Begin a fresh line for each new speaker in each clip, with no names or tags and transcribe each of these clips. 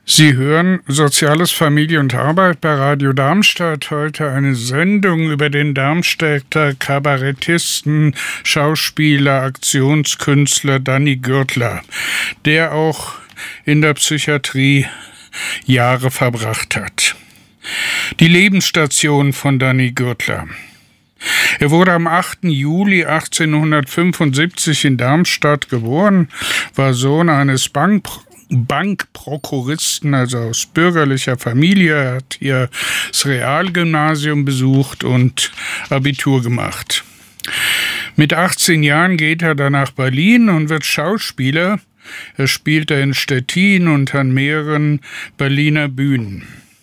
Sie hören Soziales, Familie und Arbeit bei Radio Darmstadt. Heute eine Sendung über den Darmstädter Kabarettisten, Schauspieler, Aktionskünstler Danny Gürtler, der auch in der Psychiatrie Jahre verbracht hat. Die Lebensstation von Danny Gürtler. Er wurde am 8. Juli 1875 in Darmstadt geboren, war Sohn eines Bankprokuristen, also aus bürgerlicher Familie. Er hat hier das Realgymnasium besucht und Abitur gemacht. Mit 18 Jahren geht er dann nach Berlin und wird Schauspieler. Er spielte in Stettin und an mehreren Berliner Bühnen.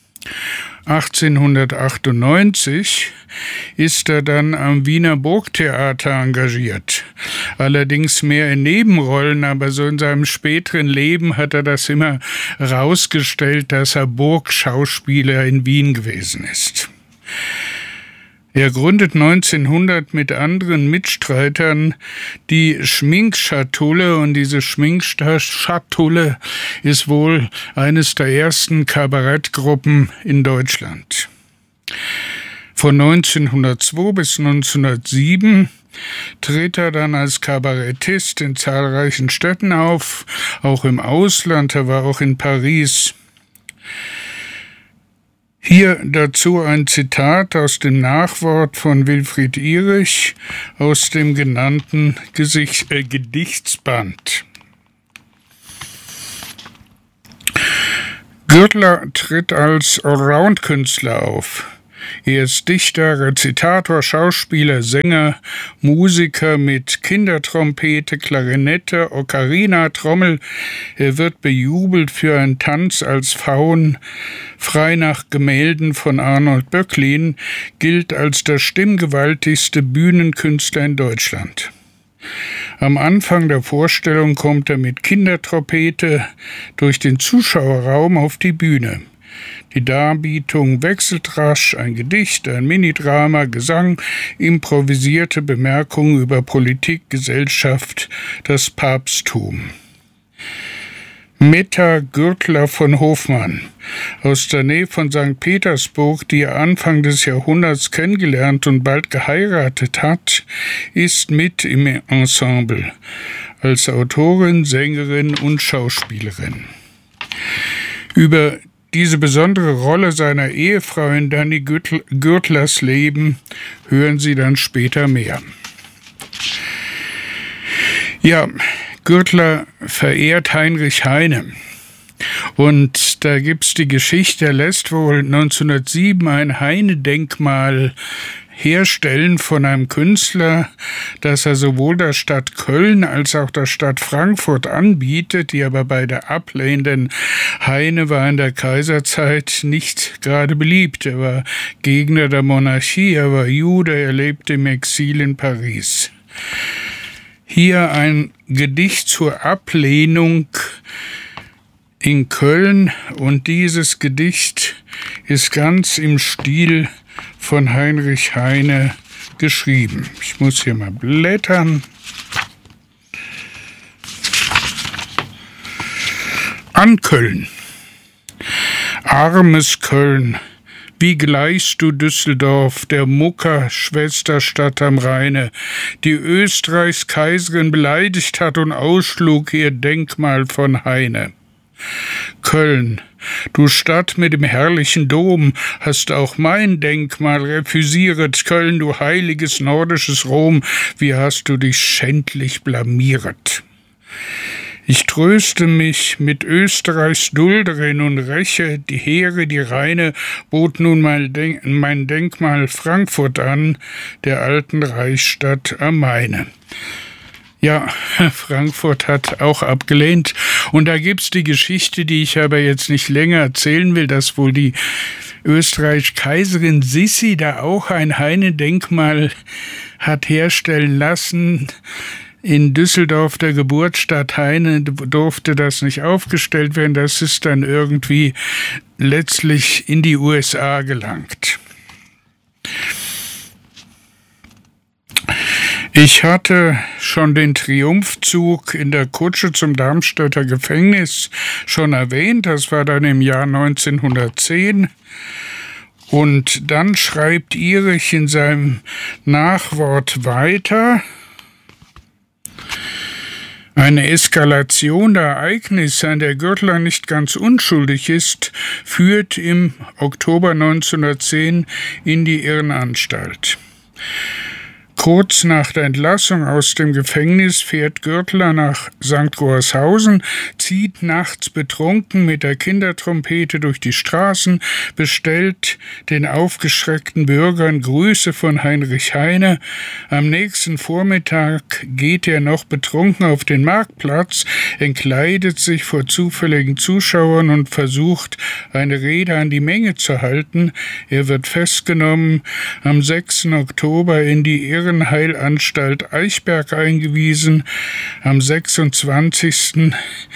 1898 ist er dann am Wiener Burgtheater engagiert. Allerdings mehr in Nebenrollen, aber so in seinem späteren Leben hat er das immer rausgestellt, dass er Burgschauspieler in Wien gewesen ist. Er gründet 1900 mit anderen Mitstreitern die Schminkschatulle, und diese Schminkschatulle ist wohl eines der ersten Kabarettgruppen in Deutschland. Von 1902 bis 1907 tritt er dann als Kabarettist in zahlreichen Städten auf, auch im Ausland. Er war auch in Paris. Hier dazu ein Zitat aus dem Nachwort von Wilfried Ihrig aus dem genannten Gedichtsband. Gürtler tritt als Allround-Künstler auf. Er ist Dichter, Rezitator, Schauspieler, Sänger, Musiker mit Kindertrompete, Klarinette, Ocarina, Trommel. Er wird bejubelt für einen Tanz als Faun, frei nach Gemälden von Arnold Böcklin, gilt als der stimmgewaltigste Bühnenkünstler in Deutschland. Am Anfang der Vorstellung kommt er mit Kindertrompete durch den Zuschauerraum auf die Bühne. Die Darbietung wechselt rasch, ein Gedicht, ein Minidrama, Gesang, improvisierte Bemerkungen über Politik, Gesellschaft, das Papsttum. Meta Gürtler von Hofmann, aus der Nähe von St. Petersburg, die er Anfang des Jahrhunderts kennengelernt und bald geheiratet hat, ist mit im Ensemble, als Autorin, Sängerin und Schauspielerin. Über diese besondere Rolle seiner Ehefrau in Danny Gürtlers Leben hören Sie dann später mehr. Ja, Gürtler verehrt Heinrich Heine. Und da gibt's die Geschichte, er lässt wohl 1907 ein Heine-Denkmal herstellen von einem Künstler, das er sowohl der Stadt Köln als auch der Stadt Frankfurt anbietet, die aber beide ablehnen. Heine war in der Kaiserzeit nicht gerade beliebt. Er war Gegner der Monarchie, er war Jude, er lebte im Exil in Paris. Hier ein Gedicht zur Ablehnung in Köln, und dieses Gedicht ist ganz im Stil von Heinrich Heine geschrieben. Ich muss hier mal blättern. An Köln. Armes Köln, wie gleichst du Düsseldorf, der Mucker, Schwesterstadt am Rheine, die Österreichs Kaiserin beleidigt hat und ausschlug ihr Denkmal von Heine. Köln, du Stadt mit dem herrlichen Dom, hast auch mein Denkmal refüsieret. Köln, du heiliges nordisches Rom, wie hast du dich schändlich blamieret. Ich tröste mich mit Österreichs Dulderin und räche die Heere, die Rheine, bot nun mein Denkmal Frankfurt an, der alten Reichsstadt am Maine. Ja, Frankfurt hat auch abgelehnt. Und da gibt's die Geschichte, die ich aber jetzt nicht länger erzählen will, dass wohl die Österreich-Kaiserin Sissi da auch ein Heine-Denkmal hat herstellen lassen. In Düsseldorf, der Geburtsstadt Heine, durfte das nicht aufgestellt werden. Das ist dann irgendwie letztlich in die USA gelangt. Ich hatte schon den Triumphzug in der Kutsche zum Darmstädter Gefängnis schon erwähnt. Das war dann im Jahr 1910. Und dann schreibt Ihrig in seinem Nachwort weiter: Eine Eskalation der Ereignisse, an der Gürtler nicht ganz unschuldig ist, führt im Oktober 1910 in die Irrenanstalt. Kurz nach der Entlassung aus dem Gefängnis fährt Gürtler nach St. Gorshausen, zieht nachts betrunken mit der Kindertrompete durch die Straßen, bestellt den aufgeschreckten Bürgern Grüße von Heinrich Heine. Am nächsten Vormittag geht er noch betrunken auf den Marktplatz, entkleidet sich vor zufälligen Zuschauern und versucht, eine Rede an die Menge zu halten. Er wird festgenommen, am 6. Oktober in die Irrenheilanstalt Eichberg eingewiesen, am 26.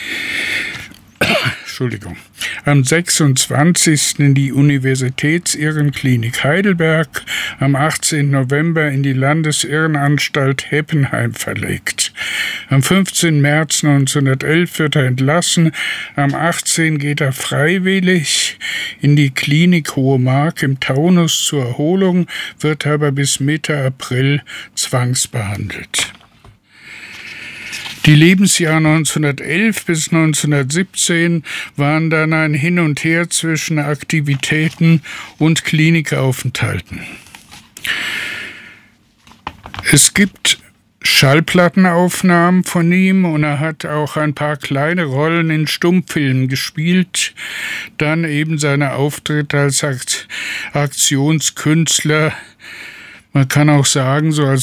in die Universitätsirrenklinik Heidelberg, am 18. November in die Landesirrenanstalt Heppenheim verlegt. Am 15. März 1911 wird er entlassen, am 18. geht er freiwillig in die Klinik Hohe Mark im Taunus zur Erholung, wird aber bis Mitte April zwangsbehandelt. Die Lebensjahre 1911 bis 1917 waren dann ein Hin und Her zwischen Aktivitäten und Klinikaufenthalten. Es gibt Schallplattenaufnahmen von ihm und er hat auch ein paar kleine Rollen in Stummfilmen gespielt. Dann eben seine Auftritte als Aktionskünstler. Man kann auch sagen, so als